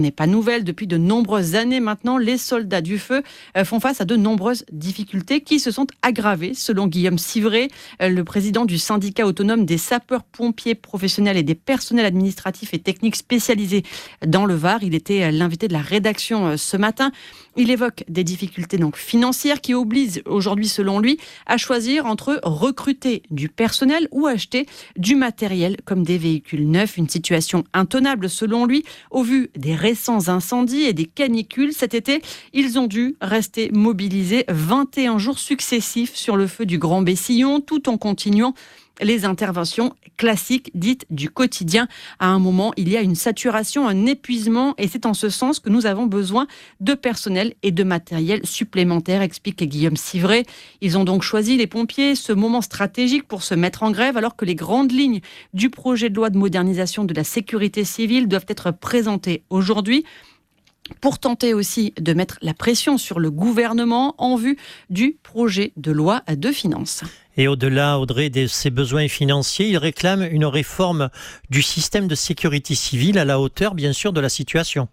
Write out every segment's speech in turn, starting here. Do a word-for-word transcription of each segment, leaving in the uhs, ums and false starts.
n'est pas nouvelle. Depuis de nombreuses années maintenant, les soldats du feu font face à de nombreuses difficultés qui se sont aggravées, selon Guillaume Civray, le président du syndicat autonome des sapeurs-pompiers professionnels et des personnels administratifs et techniques spécialisés dans le Var. Il était l'invité de la rédaction ce matin. Il évoque des difficultés donc financières qui obligent aujourd'hui, selon lui, à choisir entre recruter du personnel ou acheter du matériel comme des véhicules neufs. Une situation intenable, selon lui, au vu des récents incendies et des canicules. Cet été, ils ont dû rester mobilisés vingt et un jours successifs sur le feu du Grand Bessillon, tout en continuant les interventions classiques dites du quotidien. À un moment, il y a une saturation, un épuisement, et c'est en ce sens que nous avons besoin de personnel et de matériel supplémentaire, explique Guillaume Civray. Ils ont donc choisi, les pompiers, ce moment stratégique pour se mettre en grève, alors que les grandes lignes du projet de loi de modernisation de la sécurité civile doivent être présentées aujourd'hui, pour tenter aussi de mettre la pression sur le gouvernement en vue du projet de loi de finances. Et au-delà, Audrey, de ses besoins financiers, il réclame une réforme du système de sécurité civile à la hauteur, bien sûr, de la situation.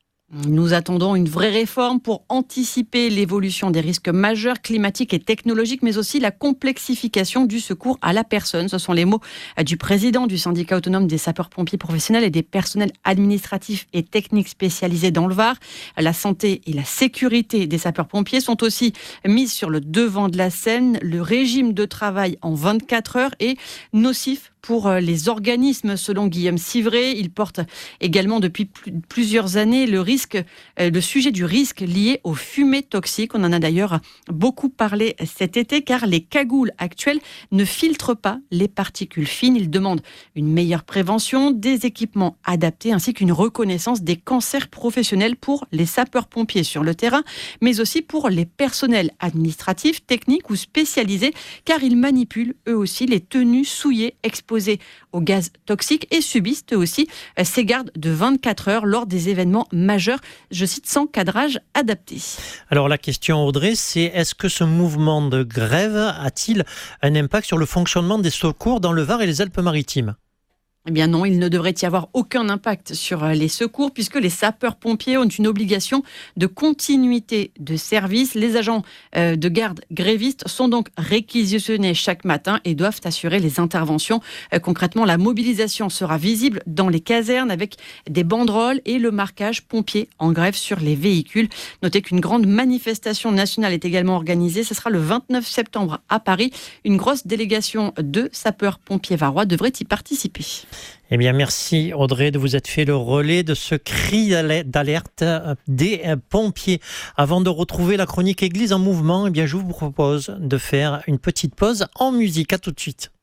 Nous attendons une vraie réforme pour anticiper l'évolution des risques majeurs climatiques et technologiques, mais aussi la complexification du secours à la personne. Ce sont les mots du président du syndicat autonome des sapeurs-pompiers professionnels et des personnels administratifs et techniques spécialisés dans le Var. La santé et la sécurité des sapeurs-pompiers sont aussi mises sur le devant de la scène. Le régime de travail en vingt-quatre heures est nocif pour les organismes, selon Guillaume Civray. Il porte également depuis plus, plusieurs années le risque, le sujet du risque lié aux fumées toxiques. On en a d'ailleurs beaucoup parlé cet été, car les cagoules actuelles ne filtrent pas les particules fines. Il demande une meilleure prévention, des équipements adaptés, ainsi qu'une reconnaissance des cancers professionnels pour les sapeurs-pompiers sur le terrain, mais aussi pour les personnels administratifs, techniques ou spécialisés, car ils manipulent eux aussi les tenues souillées exposées aux gaz toxiques et subissent eux aussi ces gardes de vingt-quatre heures lors des événements majeurs, je cite, sans cadrage adapté. Alors la question, Audrey, c'est est-ce que ce mouvement de grève a-t-il un impact sur le fonctionnement des secours dans le Var et les Alpes-Maritimes ? Eh bien non, il ne devrait y avoir aucun impact sur les secours puisque les sapeurs-pompiers ont une obligation de continuité de service. Les agents de garde grévistes sont donc réquisitionnés chaque matin et doivent assurer les interventions. Concrètement, la mobilisation sera visible dans les casernes avec des banderoles et le marquage pompier en grève sur les véhicules. Notez qu'une grande manifestation nationale est également organisée. Ce sera le vingt-neuf septembre à Paris. Une grosse délégation de sapeurs-pompiers varois devrait y participer. Eh bien, merci Audrey de vous être fait le relais de ce cri d'alerte des pompiers. Avant de retrouver la chronique Église en mouvement, eh bien, je vous propose de faire une petite pause en musique. À tout de suite.